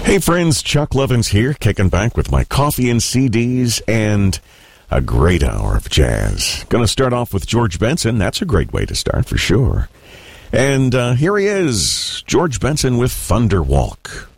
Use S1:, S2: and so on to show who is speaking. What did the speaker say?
S1: Hey friends, Chuck Lovins here, kicking back with my coffee and CDs and a great hour of jazz. Going to start off with George Benson. That's a great way to start for sure. And here he is, George Benson with Thunderwalk.